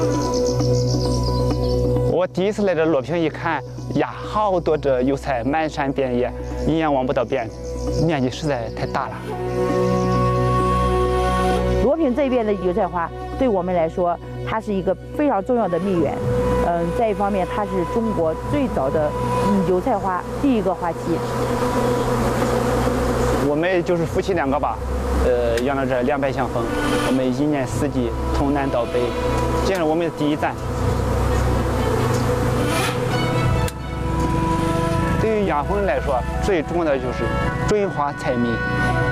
我第一次来这罗平一看，呀，好多这油菜满山遍野，一眼望不到边，面积实在太大了。 罗平这边的油菜花对我们来说，它是一个非常重要的蜜源。再一方面，它是中国最早的油菜花第一个花期。 我们就是夫妻两个吧，养了这200箱蜂，我们一年四季从南到北，这是我们的第一站。对于养蜂人来说，最重要的就是准花采蜜。